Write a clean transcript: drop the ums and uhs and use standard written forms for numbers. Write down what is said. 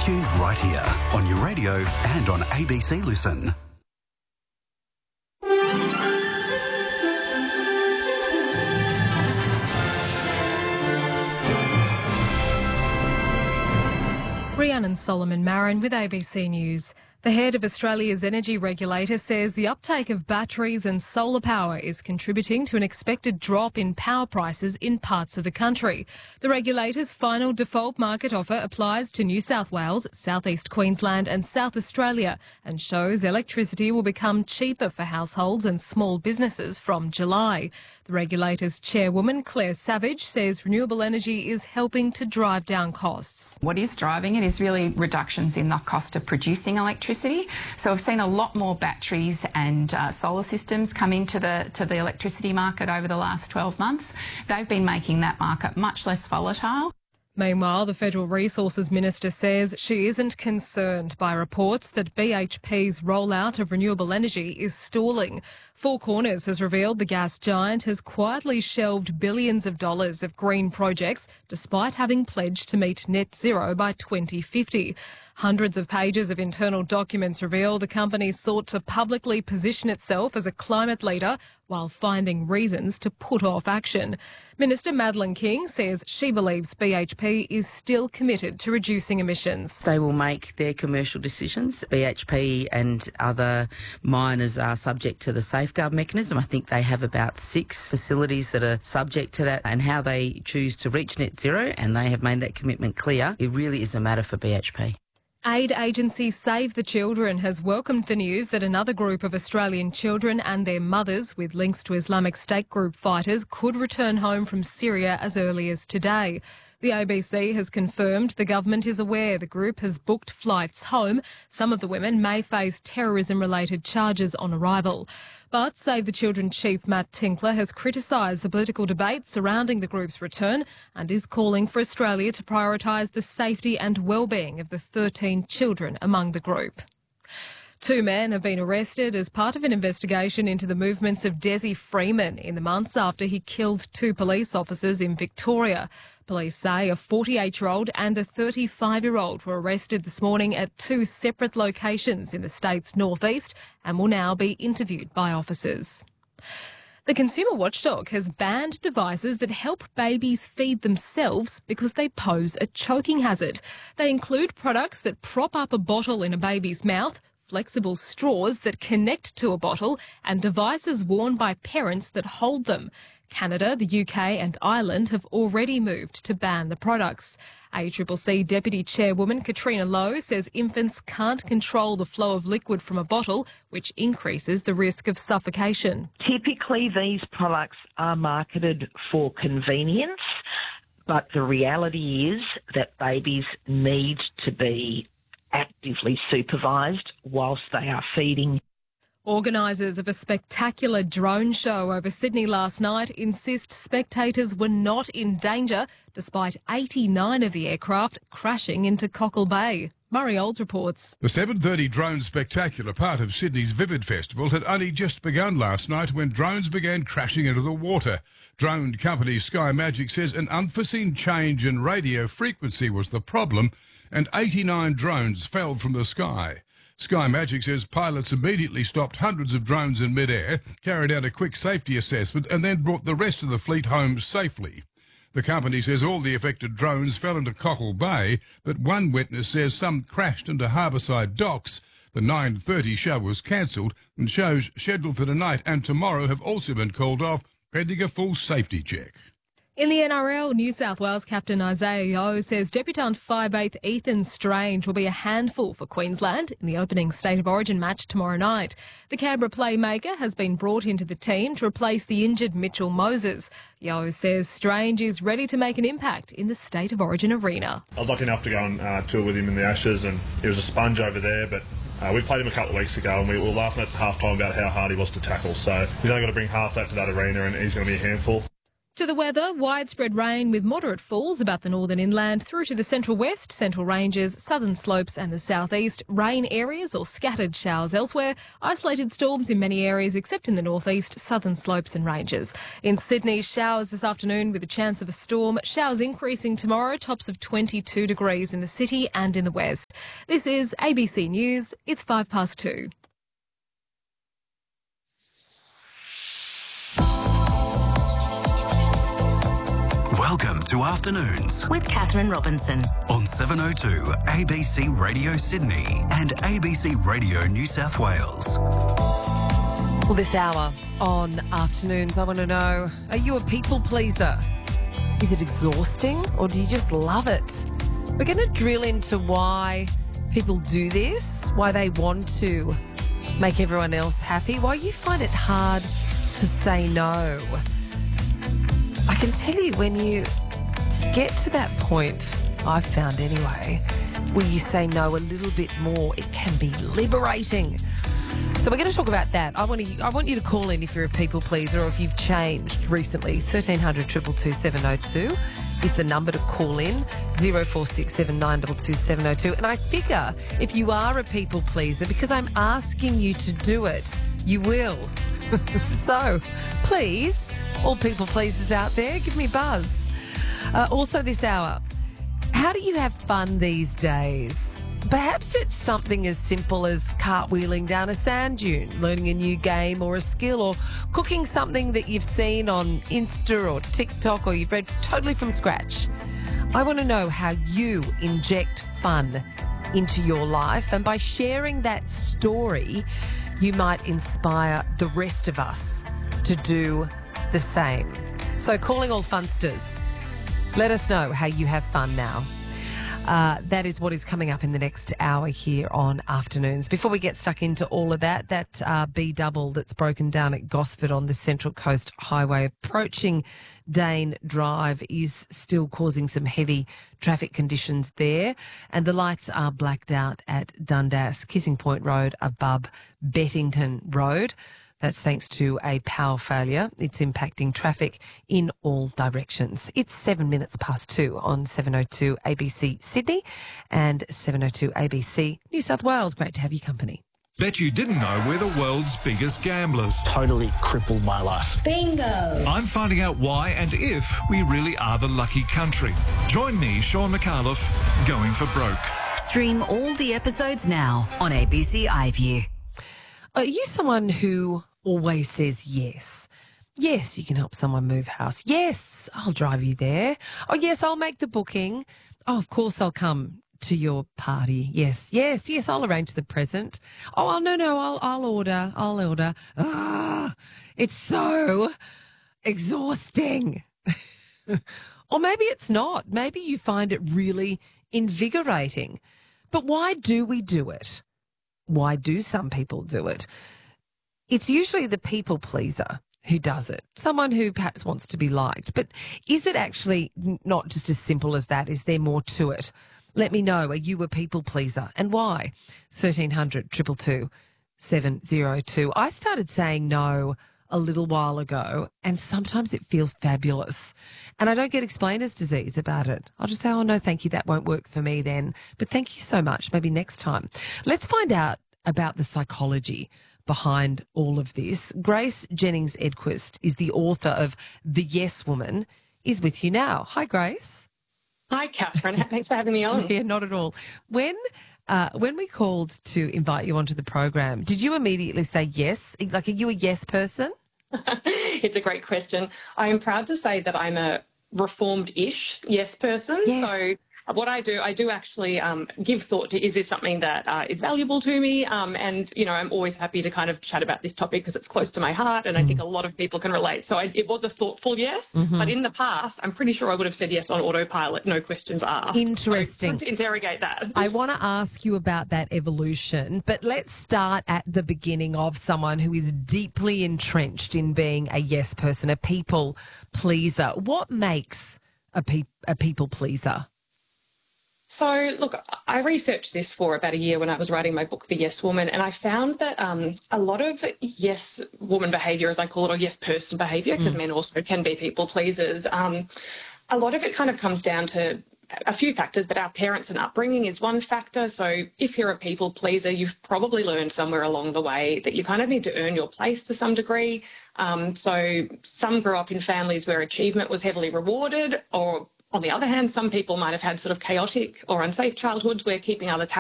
tuned right here on your radio and on ABC Listen. Rhiannon Solomon Marin with ABC News. The head of Australia's energy regulator says the uptake of batteries and solar power is contributing to an expected drop in power prices in parts of the country. The regulator's final default market offer applies to New South Wales, South East Queensland and South Australia and shows electricity will become cheaper for households and small businesses from July. The regulator's chairwoman, Claire Savage, says renewable energy is helping to drive down costs. What is driving it is really reductions in the cost of producing electricity. So we've seen a lot more batteries and solar systems come into the electricity market over the last 12 months. They've been making that market much less volatile. Meanwhile, the Federal Resources Minister says she isn't concerned by reports that BHP's rollout of renewable energy is stalling. Four Corners has revealed the gas giant has quietly shelved billions of dollars of green projects despite having pledged to meet net zero by 2050. Hundreds of pages of internal documents reveal the company sought to publicly position itself as a climate leader while finding reasons to put off action. Minister Madeleine King says she believes BHP is still committed to reducing emissions. They will make their commercial decisions. BHP and other miners are subject to the safeguard mechanism. I think they have about 6 facilities that are subject to that, and how they choose to reach net zero, and they have made that commitment clear. It really is a matter for BHP. Aid agency Save the Children has welcomed the news that another group of Australian children and their mothers with links to Islamic State group fighters could return home from Syria as early as today. The ABC has confirmed the government is aware the group has booked flights home. Some of the women may face terrorism-related charges on arrival. But Save the Children chief Matt Tinkler has criticised the political debate surrounding the group's return and is calling for Australia to prioritise the safety and well-being of the 13 children among the group. 2 men have been arrested as part of an investigation into the movements of Desi Freeman in the months after he killed 2 police officers in Victoria. Police say a 48-year-old and a 35-year-old were arrested this morning at 2 separate locations in the state's northeast and will now be interviewed by officers. The Consumer Watchdog has banned devices that help babies feed themselves because they pose a choking hazard. They include products that prop up a bottle in a baby's mouth, flexible straws that connect to a bottle, and devices worn by parents that hold them. Canada, the UK and Ireland have already moved to ban the products. ACCC Deputy Chairwoman Katrina Lowe says infants can't control the flow of liquid from a bottle, which increases the risk of suffocation. Typically, these products are marketed for convenience, but the reality is that babies need to be actively supervised whilst they are feeding. Organisers of a spectacular drone show over Sydney last night insist spectators were not in danger despite 89 of the aircraft crashing into Cockle Bay. Murray Olds reports. The 7:30 Drone Spectacular, part of Sydney's Vivid Festival, had only just begun last night when drones began crashing into the water. Drone company Sky Magic says an unforeseen change in radio frequency was the problem and 89 drones fell from the sky. Sky Magic says pilots immediately stopped hundreds of drones in mid-air, carried out a quick safety assessment and then brought the rest of the fleet home safely. The company says all the affected drones fell into Cockle Bay, but one witness says some crashed into Harbourside docks. The 9:30 show was cancelled and shows scheduled for tonight and tomorrow have also been called off, pending a full safety check. In the NRL, New South Wales captain Isaiah Yeo says debutant 5'8" Ethan Strange will be a handful for Queensland in the opening State of Origin match tomorrow night. The Canberra playmaker has been brought into the team to replace the injured Mitchell Moses. Yeo says Strange is ready to make an impact in the State of Origin arena. I was lucky enough to go on tour with him in the Ashes, and he was a sponge over there, but we played him a couple of weeks ago and we were laughing at half-time about how hard he was to tackle. So he's only got to bring half that to that arena and he's going to be a handful. To the weather, widespread rain with moderate falls about the northern inland through to the central west, central ranges, southern slopes and the southeast. Rain areas or scattered showers elsewhere. Isolated storms in many areas except in the northeast, southern slopes and ranges. In Sydney, showers this afternoon with a chance of a storm. Showers increasing tomorrow, tops of 22 degrees in the city and in the west. This is ABC News. It's 2:05. Welcome to Afternoons with Catherine Robinson on 702 ABC Radio Sydney and ABC Radio New South Wales. Well, this hour on Afternoons, I want to know, are you a people pleaser? Is it exhausting or do you just love it? We're going to drill into why people do this, why they want to make everyone else happy, why you find it hard to say no. I can tell you, when you get to that point, I've found anyway, where you say no a little bit more, it can be liberating. So we're going to talk about that. I want you to call in if you're a people pleaser or if you've changed recently. 1300 222 702 is the number to call in. 0467 922 702. And I figure if you are a people pleaser, because I'm asking you to do it, you will. So please, all people pleasers out there, give me a buzz. Also this hour, how do you have fun these days? Perhaps it's something as simple as cartwheeling down a sand dune, learning a new game or a skill, or cooking something that you've seen on Insta or TikTok or you've read totally from scratch. I want to know how you inject fun into your life, and by sharing that story, you might inspire the rest of us to do the same. So calling all funsters, let us know how you have fun now. That is what is coming up in the next hour here on Afternoons. Before we get stuck into all of that, B-double that's broken down at Gosford on the Central Coast Highway approaching Dane Drive is still causing some heavy traffic conditions there, and the lights are blacked out at Dundas, Kissing Point Road above Bettington Road. That's thanks to a power failure. It's impacting traffic in all directions. It's 2 on 702 ABC Sydney and 702 ABC New South Wales. Great to have you company. Bet you didn't know we're the world's biggest gamblers. Totally crippled my life. Bingo! I'm finding out why and if we really are the lucky country. Join me, Sean McAuliffe, going for broke. Stream all the episodes now on ABC iView. Are you someone who always says yes? Yes, you can help someone move house. Yes, I'll drive you there. Oh, yes, I'll make the booking. Oh, of course I'll come to your party. Yes, I'll arrange the present. Oh, no, I'll order. Ah, it's so exhausting. Or maybe it's not. Maybe you find it really invigorating. But why do we do it? Why do some people do it? It's usually the people pleaser who does it, someone who perhaps wants to be liked. But is it actually not just as simple as that? Is there more to it? Let me know. Are you a people pleaser and why? 1300 222 702. I started saying no a little while ago, and sometimes it feels fabulous. And I don't get explainer's disease about it. I'll just say, oh, no, thank you, that won't work for me then. But thank you so much. Maybe next time. Let's find out about the psychology behind all of this. Grace Jennings-Edquist is the author of The Yes Woman, is with you now. Hi, Grace. Hi, Catherine. Thanks for having me on. Yeah, not at all. When we called to invite you onto the program, did you immediately say yes? Like, are you a yes person? It's a great question. I am proud to say that I'm a reformed-ish yes person. Yes. So what I do actually give thought to, is this something that is valuable to me? And, you know, I'm always happy to kind of chat about this topic because it's close to my heart and I think a lot of people can relate. So it was a thoughtful yes, but in the past, I'm pretty sure I would have said yes on autopilot, no questions asked. Interesting. So to interrogate that. I want to ask you about that evolution, but let's start at the beginning of someone who is deeply entrenched in being a yes person, a people pleaser. What makes a people pleaser? So, look, I researched this for about a year when I was writing my book, The Yes Woman, and I found that a lot of yes woman behaviour, as I call it, or yes person behaviour, because men also can be people pleasers, a lot of it kind of comes down to a few factors, but our parents and upbringing is one factor. So if you're a people pleaser, you've probably learned somewhere along the way that you kind of need to earn your place to some degree. So some grew up in families where achievement was heavily rewarded, or on the other hand, some people might have had sort of chaotic or unsafe childhoods where keeping others happy